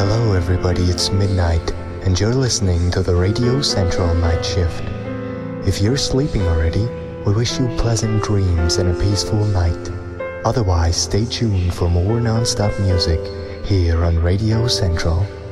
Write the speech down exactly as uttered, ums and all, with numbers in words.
Hello everybody, it's midnight, and you're listening to the Radio Central Night Shift. If you're sleeping already, we wish you pleasant dreams and a peaceful night. Otherwise, stay tuned for more non-stop music here on Radio Central.